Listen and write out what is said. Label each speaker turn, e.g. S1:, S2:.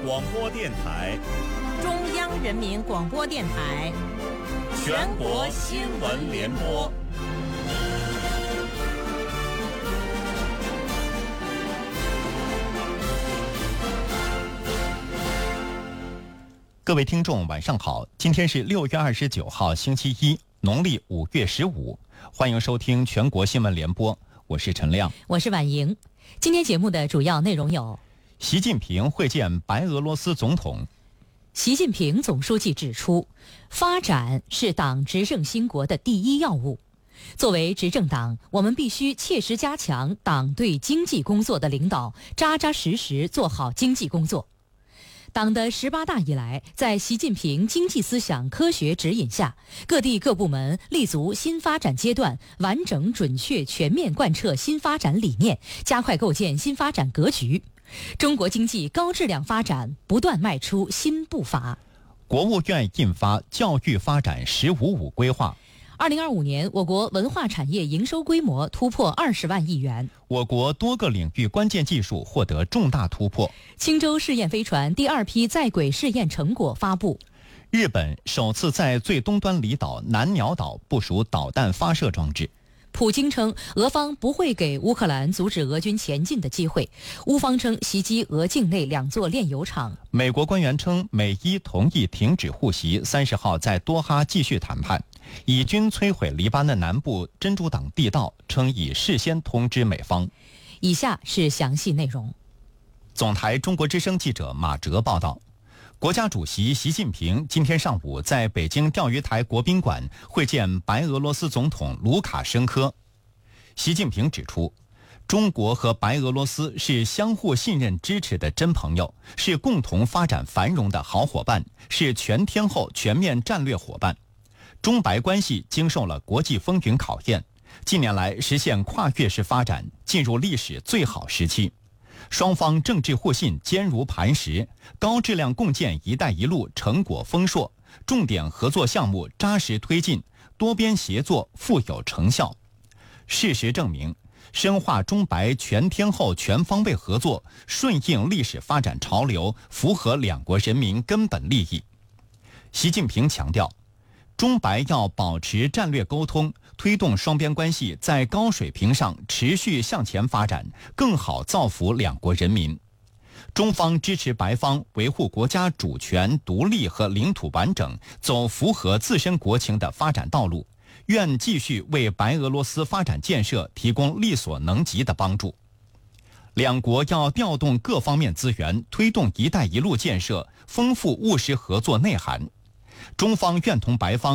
S1: 广播电台、
S2: 中央人民广播电台、
S1: 全国新闻联播。各位听众晚上好，今天是6月29号星期一，农历5月15，欢迎收听全国新闻联播，我是陈亮，
S2: 我是婉莹。今天节目的主要内容有：
S1: 习近平会见白俄罗斯总统。
S2: 习近平总书记指出，发展是党执政兴国的第一要务。作为执政党，我们必须切实加强党对经济工作的领导，扎扎实实做好经济工作。党的18大以来，在习近平经济思想科学指引下，各地各部门立足新发展阶段，完整准确全面贯彻新发展理念，加快构建新发展格局。中国经济高质量发展不断迈出新步伐。
S1: 国务院印发教育发展“15+5”规划。
S2: 2025年，我国文化产业营收规模突破20万亿元。
S1: 我国多个领域关键技术获得重大突破。
S2: 青州试验飞船第2批在轨试验成果发布。
S1: 日本首次在最东端离岛南鸟岛部署导弹发射装置。
S2: 普京称，俄方不会给乌克兰阻止俄军前进的机会。乌方称袭击俄境内2座炼油厂。
S1: 美国官员称，美伊同意停止互袭，30号在多哈继续谈判。以军摧毁黎巴嫩南部真主党地道，称已事先通知美方。
S2: 以下是详细内容。
S1: 总台中国之声记者马哲报道。国家主席习近平今天上午在北京钓鱼台国宾馆会见白俄罗斯总统卢卡申科。习近平指出，中国和白俄罗斯是相互信任支持的真朋友，是共同发展繁荣的好伙伴，是全天候全面战略伙伴。中白关系经受了国际风云考验，近年来实现跨越式发展，进入历史最好时期。双方政治互信坚如磐石，高质量共建“一带一路”成果丰硕，重点合作项目扎实推进，多边协作富有成效。事实证明，深化中白全天候全方位合作，顺应历史发展潮流，符合两国人民根本利益。习近平强调，中白要保持战略沟通，推动双边关系在高水平上持续向前发展，更好造福两国人民。中方支持白方维护国家主权、独立和领土完整，走符合自身国情的发展道路，愿继续为白俄罗斯发展建设提供力所能及的帮助。两国要调动各方面资源，推动“一带一路”建设，丰富务实合作内涵。中方愿同白方